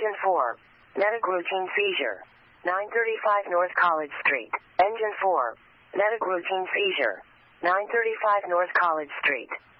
Engine 4. Medic routine seizure. 935 North College Street. Engine 4. Medic routine seizure. 935 North College Street.